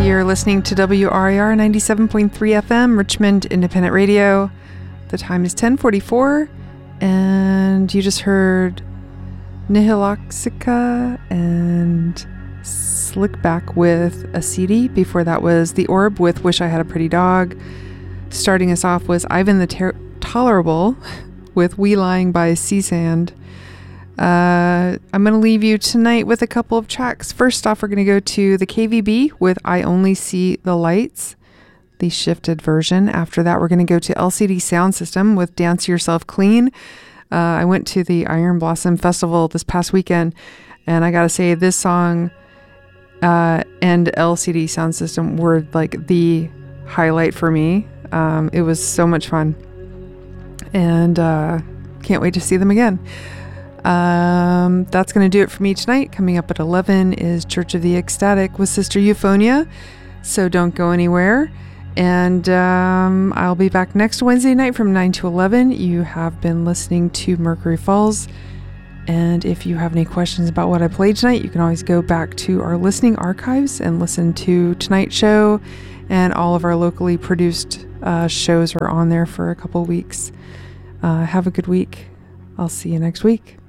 You're listening to WRIR 97.3 FM, Richmond Independent Radio. The time is 10:44, and you just heard Nihiloxica and Slickback with a CD. Before that was The Orb with Wish I Had a Pretty Dog. Starting us off was Ivan the Tolerable with We Lying by Sea Sand. I'm going to leave you tonight with a couple of tracks. First off, we're going to go to the KVB with I Only See the Lights, the shifted version. After that, we're going to go to LCD Sound System with Dance Yourself Clean. I went to the Iron Blossom Festival this past weekend, and I got to say, this song and LCD Sound System were like the highlight for me. It was so much fun, and can't wait to see them again. That's going to do it for me tonight. Coming up at 11 is Church of the Ecstatic with Sister Euphonia, so don't go anywhere. And I'll be back next Wednesday night from 9 to 11. You have been listening to Mercury Falls, and if you have any questions about what I played tonight, you can always go back to our listening archives and listen to tonight's show, and all of our locally produced shows are on there for a couple weeks. Have a good week. I'll see you next week.